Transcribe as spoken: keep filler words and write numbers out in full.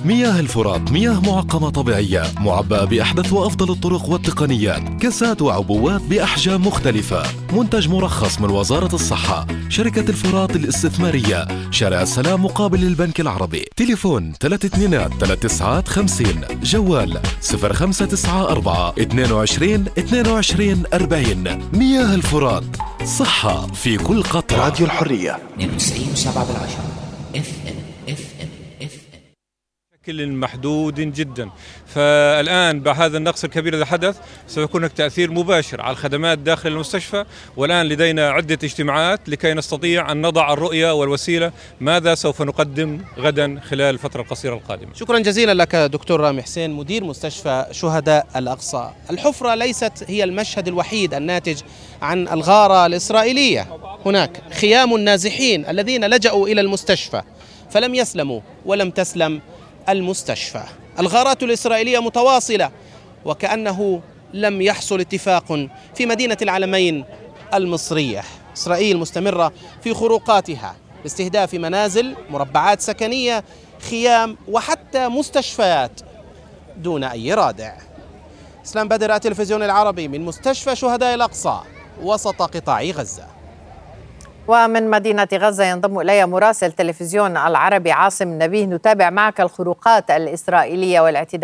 مياه الفرات مياه معقمة طبيعية معبأة بأحدث وأفضل الطرق والتقنيات، كاسات وعبوات بأحجام مختلفة. منتج مرخص من وزارة الصحة. شركة الفرات الاستثمارية، شارع السلام مقابل البنك العربي. تليفون ثلاثة اثنين ثلاثة تسعة خمسين. جوال صفر خمسة تسعة أربعة اثنين وعشرين اثنين وعشرين أربعين. مياه الفرات، صحة في كل قطرة. راديو الحرية اثنين وتسعين سبعة بالعشرة اف ام اف ام اف ام بشكل محدود جدا. فالآن بهذا النقص الكبير الذي حدث سيكون هناك تأثير مباشر على الخدمات داخل المستشفى، والآن لدينا عدة اجتماعات لكي نستطيع أن نضع الرؤية والوسيلة ماذا سوف نقدم غدا خلال الفترة القصيرة القادمة. شكرا جزيلا لك دكتور رامي حسين، مدير مستشفى شهداء الأقصى. الحفرة ليست هي المشهد الوحيد الناتج عن الغارة الإسرائيلية، هناك خيام النازحين الذين لجأوا إلى المستشفى فلم يسلموا ولم تسلم المستشفى. الغارات الإسرائيلية متواصلة وكأنه لم يحصل اتفاق في مدينة العلمين المصرية. إسرائيل مستمرة في خروقاتها لاستهداف منازل، مربعات سكنية، خيام وحتى مستشفيات دون أي رادع. إسلام بدر، التلفزيون العربي، من مستشفى شهداء الأقصى وسط قطاع غزة. ومن مدينة غزة ينضم إلي مراسل تلفزيون العربي عاصم نبيه، نتابع معك الخروقات الإسرائيلية والاعتداءات